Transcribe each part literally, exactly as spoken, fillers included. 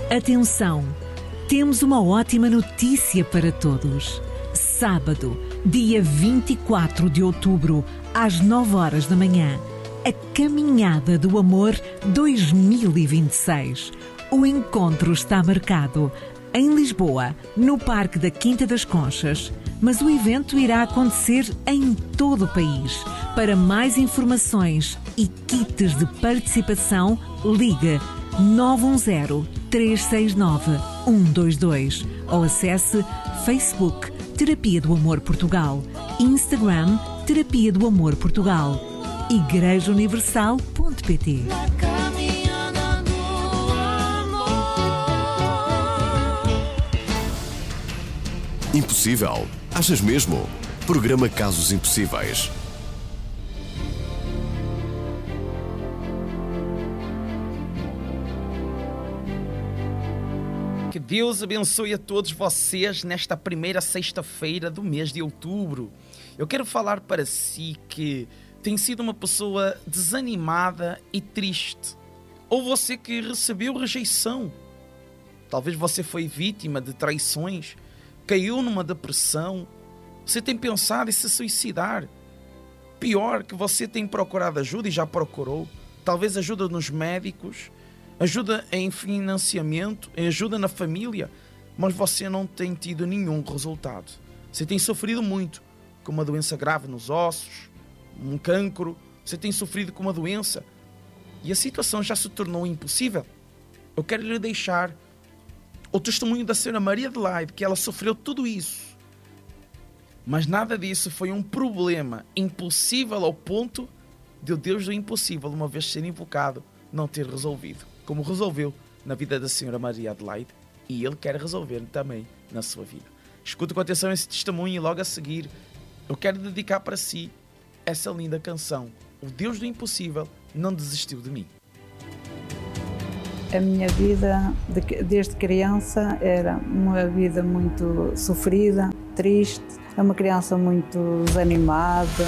Atenção! Temos uma ótima notícia para todos. Sábado, dia vinte e quatro de outubro, às nove horas da manhã, a Caminhada do Amor dois mil e vinte e seis. O encontro está marcado em Lisboa, no Parque da Quinta das Conchas, mas o evento irá acontecer em todo o país. Para mais informações e kits de participação, ligue nove um zero, três seis nove, um dois dois ou acesse Facebook Terapia do Amor Portugal, Instagram Terapia do Amor Portugal, igreja universal ponto pt. Impossível? Achas mesmo? Programa Casos Impossíveis. Que Deus abençoe a todos vocês nesta primeira sexta-feira do mês de outubro. Eu quero falar para si que tem sido uma pessoa desanimada e triste. Ou você que recebeu rejeição. Talvez você foi vítima de traições, caiu numa depressão. Você tem pensado em se suicidar. Pior, que você tem procurado ajuda e já procurou. Talvez ajuda nos médicos, ajuda em financiamento, ajuda na família, mas você não tem tido nenhum resultado. Você tem sofrido muito com uma doença grave nos ossos, um cancro, você tem sofrido com uma doença e a situação já se tornou impossível. Eu quero lhe deixar o testemunho da senhora Maria Adelaide, que ela sofreu tudo isso, mas nada disso foi um problema impossível ao ponto de o Deus do impossível, uma vez ser invocado, não ter resolvido, como resolveu na vida da senhora Maria Adelaide, e Ele quer resolver também na sua vida. Escuta com atenção esse testemunho e logo a seguir eu quero dedicar para si essa linda canção. O Deus do impossível não desistiu de mim. A minha vida, desde criança, era uma vida muito sofrida, triste, é uma criança muito desanimada.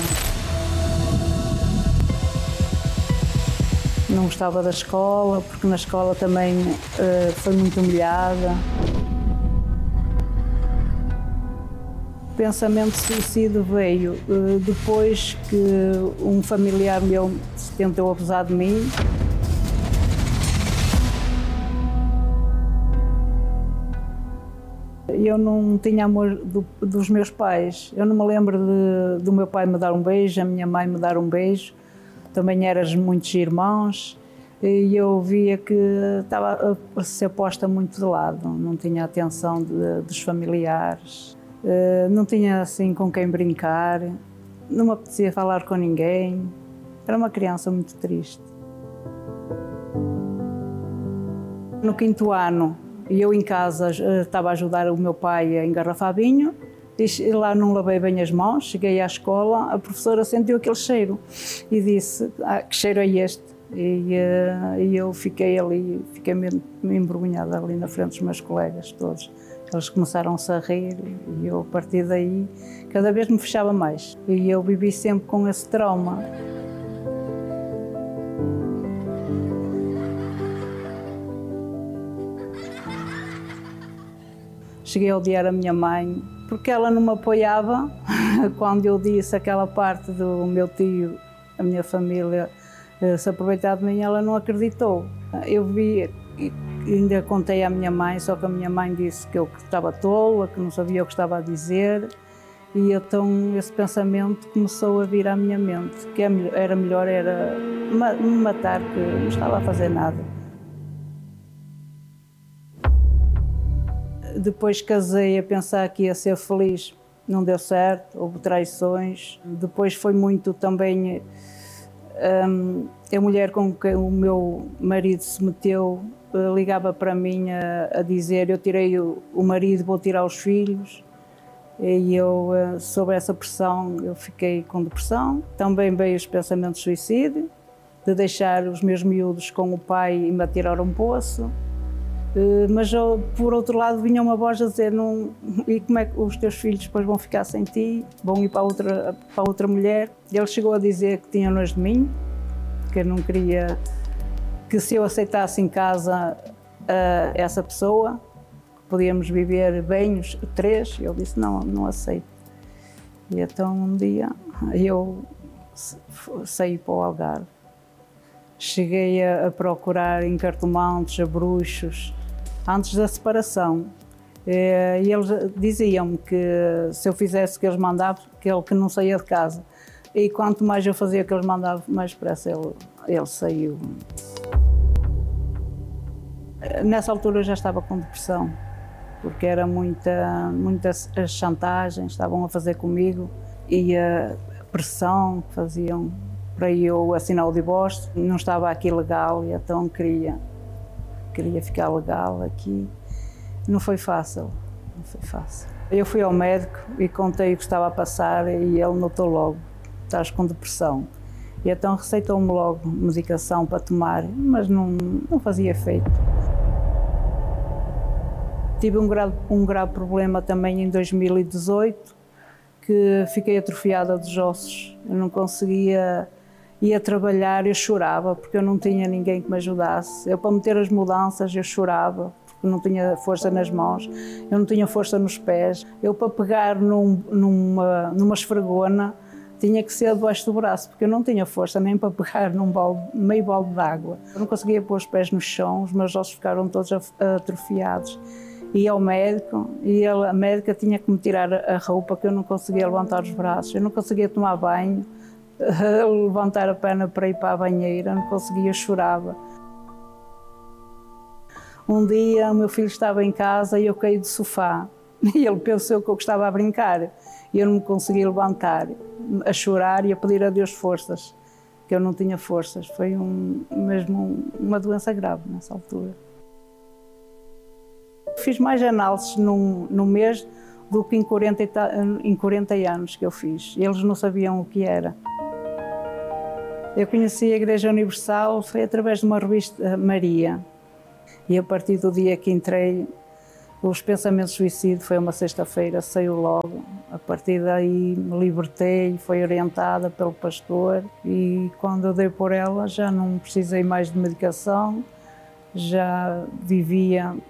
Não gostava da escola, porque na escola também uh, foi muito humilhada. O pensamento de suicídio veio uh, depois que um familiar meu tentou abusar de mim. Eu não tinha amor do, dos meus pais. Eu não me lembro de, do meu pai me dar um beijo, a minha mãe me dar um beijo. Também eras muitos irmãos e eu via que estava a ser posta muito de lado. Não tinha atenção de, dos familiares, não tinha assim com quem brincar, não me apetecia falar com ninguém. Era uma criança muito triste. No quinto ano, eu em casa estava a ajudar o meu pai a engarrafar vinho e lá não lavei bem as mãos, cheguei à escola, a professora sentiu aquele cheiro e disse, ah, que cheiro é este? E, uh, e eu fiquei ali, fiquei meio envergonhada ali na frente dos meus colegas todos. Eles começaram-se a rir e eu a partir daí cada vez me fechava mais. E eu vivi sempre com esse trauma. Cheguei a odiar a minha mãe, porque ela não me apoiava. Quando eu disse aquela parte do meu tio, a minha família se aproveitar de mim, ela não acreditou. Eu vi, ainda contei à minha mãe, só que a minha mãe disse que eu estava tola, que não sabia o que estava a dizer, e então esse pensamento começou a vir à minha mente, que era melhor era me matar, que não estava a fazer nada. Depois casei a pensar que ia ser feliz, não deu certo, houve traições. Depois foi muito também um, a mulher com quem o meu marido se meteu, ligava para mim a, a dizer, eu tirei o, o marido, vou tirar os filhos. E eu, sob essa pressão, eu fiquei com depressão. Também veio os pensamentos de suicídio, de deixar os meus miúdos com o pai e me atirar a um poço. Mas, por outro lado, vinha uma voz a dizer, não, e como é que os teus filhos depois vão ficar sem ti? Vão ir para outra, para outra mulher? E ele chegou a dizer que tinha nojo de mim, que eu não queria, que se eu aceitasse em casa, a essa pessoa, que podíamos viver bem os três, e eu disse, não, não aceito. E então um dia eu saí para o Algarve. Cheguei a, a procurar em Cartomantes, a Bruxos, antes da separação. E, e eles diziam-me que se eu fizesse o que eles mandavam, que ele que não saía de casa. E quanto mais eu fazia o que eles mandavam, mais depressa ele, ele saiu. Nessa altura eu já estava com depressão, porque era muita, muitas as chantagens estavam a fazer comigo e a pressão que faziam para eu assinar o divórcio. Não estava aqui legal e então queria, queria ficar legal aqui. Não foi fácil, não foi fácil. Eu fui ao médico e contei o que estava a passar e ele notou logo, estás com depressão. E então receitou-me logo medicação para tomar, mas não, não fazia efeito. Tive um grave, um grave problema também em dois mil e dezoito, que fiquei atrofiada dos ossos. Eu não conseguia ir a trabalhar, eu chorava, porque eu não tinha ninguém que me ajudasse. Eu, para meter as mudanças, eu chorava, porque não tinha força nas mãos, eu não tinha força nos pés. Eu, para pegar num, numa, numa esfregona, tinha que ser debaixo do braço, porque eu não tinha força nem para pegar num balde, meio balde de água. Eu não conseguia pôr os pés no chão, os meus ossos ficaram todos atrofiados. Ia ao médico e ele, a médica tinha que me tirar a roupa, que eu não conseguia levantar os braços, eu não conseguia tomar banho, levantar a perna para ir para a banheira, não conseguia, chorava. Um dia o meu filho estava em casa e eu caí do sofá e ele pensou que eu estava a brincar e eu não me conseguia levantar, a chorar e a pedir a Deus forças, que eu não tinha forças. Foi um, mesmo uma doença grave nessa altura. Fiz mais análises num, num mês do que em quarenta, em quarenta anos que eu fiz. Eles não sabiam o que era. Eu conheci a Igreja Universal, foi através de uma revista, Maria. E a partir do dia que entrei, os pensamentos de suicídio, foi uma sexta-feira, saiu logo. A partir daí me libertei, fui orientada pelo pastor e quando eu dei por ela já não precisei mais de medicação, já vivia